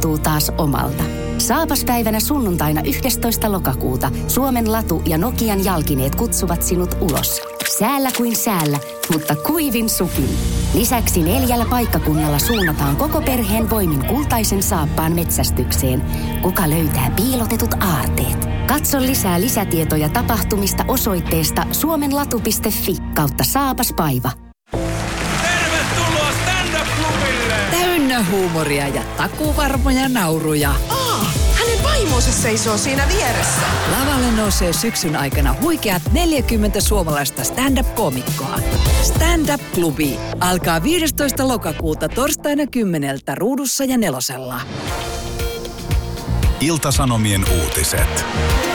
tuntuu taas omalta. Saapaspäivänä sunnuntaina 11. lokakuuta Suomen Latu ja Nokian jalkineet kutsuvat sinut ulos. Säällä kuin säällä, mutta kuivin supin. Lisäksi 4 paikkakunnalla suunnataan koko perheen voimin kultaisen saappaan metsästykseen. Kuka löytää piilotetut aarteet? Katso lisää lisätietoja tapahtumista osoitteesta suomenlatu.fi/saapaspaiva. Tervetuloa stand-up-klubille! Täynnä huumoria ja takuvarmoja nauruja. Hänen vaimonsa seisoo siinä vieressä. Lavalle nousee syksyn aikana huikeat 40 suomalaista stand-up-koomikkoa. Stand-up-klubi alkaa 15. lokakuuta torstaina 10 Ruudussa ja 4. Ilta-Sanomien uutiset.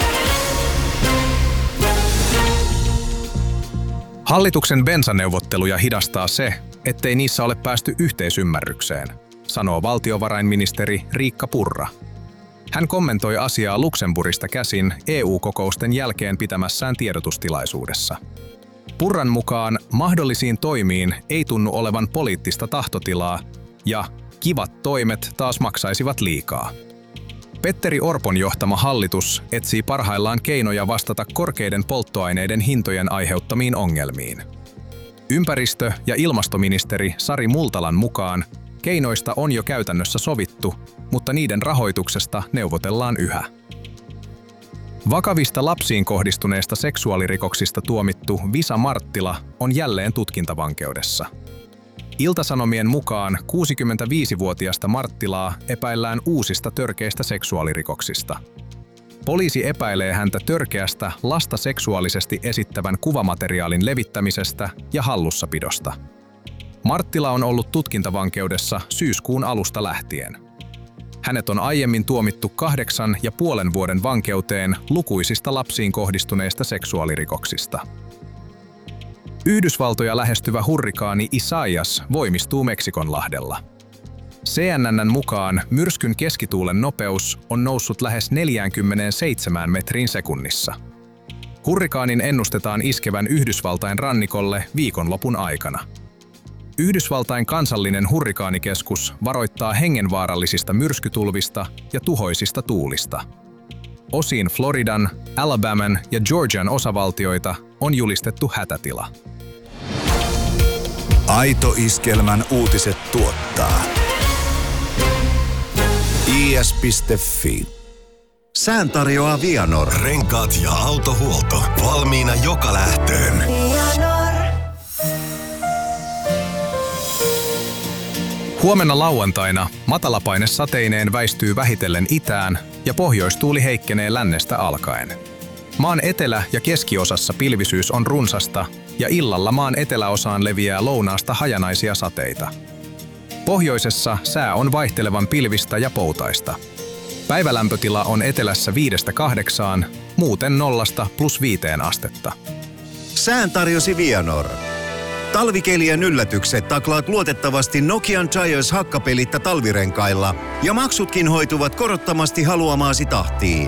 Hallituksen bensaneuvotteluja hidastaa se, ettei niissä ole päästy yhteisymmärrykseen, sanoo valtiovarainministeri Riikka Purra. Hän kommentoi asiaa Luxemburgista käsin EU-kokousten jälkeen pitämässään tiedotustilaisuudessa. Purran mukaan mahdollisiin toimiin ei tunnu olevan poliittista tahtotilaa ja kivat toimet taas maksaisivat liikaa. Petteri Orpon johtama hallitus etsii parhaillaan keinoja vastata korkeiden polttoaineiden hintojen aiheuttamiin ongelmiin. Ympäristö- ja ilmastoministeri Sari Multalan mukaan keinoista on jo käytännössä sovittu, mutta niiden rahoituksesta neuvotellaan yhä. Vakavista lapsiin kohdistuneista seksuaalirikoksista tuomittu Visa Marttila on jälleen tutkintavankeudessa. Ilta-Sanomien mukaan 65-vuotiasta Marttilaa epäillään uusista törkeistä seksuaalirikoksista. Poliisi epäilee häntä törkeästä lasta seksuaalisesti esittävän kuvamateriaalin levittämisestä ja hallussapidosta. Marttila on ollut tutkintavankeudessa syyskuun alusta lähtien. Hänet on aiemmin tuomittu 8,5 vuoden vankeuteen lukuisista lapsiin kohdistuneista seksuaalirikoksista. Yhdysvaltoja lähestyvä hurrikaani Isaias voimistuu Meksikonlahdella. CNN:n mukaan myrskyn keskituulen nopeus on noussut lähes 47 metriin sekunnissa. Hurrikaanin ennustetaan iskevän Yhdysvaltain rannikolle viikonlopun aikana. Yhdysvaltain kansallinen hurrikaanikeskus varoittaa hengenvaarallisista myrskytulvista ja tuhoisista tuulista. Osiin Floridan, Alabaman ja Georgian osavaltioita on julistettu hätätila. Aito Iskelmän uutiset tuottaa is.fi. Sään tarjoaa Vianor. Renkaat ja autohuolto valmiina joka lähtöön. Huomenna lauantaina matalapaine sateineen väistyy vähitellen itään ja pohjoistuuli heikkenee lännestä alkaen. Maan etelä- ja keskiosassa pilvisyys on runsasta ja illalla maan eteläosaan leviää lounaasta hajanaisia sateita. Pohjoisessa sää on vaihtelevan pilvistä ja poutaista. Päivälämpötila on etelässä 5-8, muuten 0-+5 astetta. Sään tarjosi Vianor. Talvikelien yllätykset taklaat luotettavasti Nokian Giants hakkapelitta talvirenkailla ja maksutkin hoituvat korottomasti haluamaasi tahtiin.